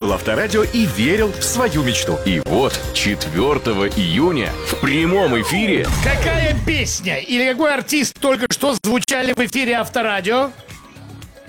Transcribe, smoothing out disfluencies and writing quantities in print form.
слушал Авторадио и верил в свою мечту. И вот 4 июня в прямом эфире... Какая песня или какой артист только что звучали в эфире Авторадио?